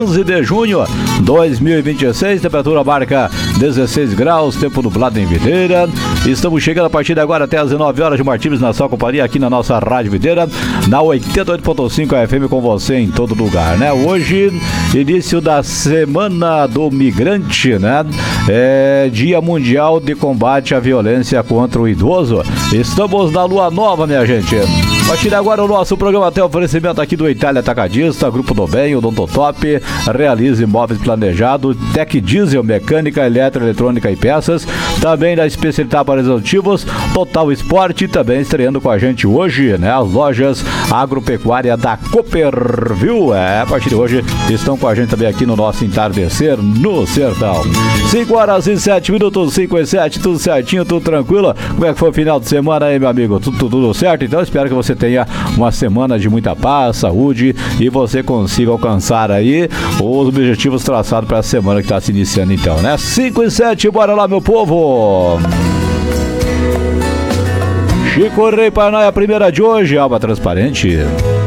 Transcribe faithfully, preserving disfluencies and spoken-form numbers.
onze de junho de dois mil e vinte e seis, temperatura marca dezesseis graus, tempo nublado em Videira. Estamos chegando a partir de agora até às dezenove horas de Martins na sua companhia aqui na nossa Rádio Videira, na oitenta e oito ponto cinco F M, com você em todo lugar, né? Hoje, início da Semana do Migrante, né? É Dia Mundial de Combate à Violência contra o Idoso. Estamos na lua nova, minha gente. A partir de agora o nosso programa tem oferecimento aqui do Itália Atacadista, Grupo do Bem, Odontotop, Realize Imóveis Planejado, Tec Diesel, Mecânica, Eletroeletrônica e Peças, também da especialidade para executivos, Total Esporte, também estreando com a gente hoje, né? As lojas agropecuária da Cooperville, é, a partir de hoje estão com a gente também aqui no nosso entardecer no Sertão. cinco horas e sete minutos, cinco e sete, tudo certinho, tudo tranquilo. Como é que foi o final de semana aí, meu amigo? Tudo, tudo, tudo certo? Então espero que você tenha uma semana de muita paz, saúde e você consiga alcançar aí os objetivos traçados para a semana que está se iniciando, então, né? cinco e sete, bora lá, meu povo! Chico Rei Paranaia, a primeira de hoje, Alba Transparente.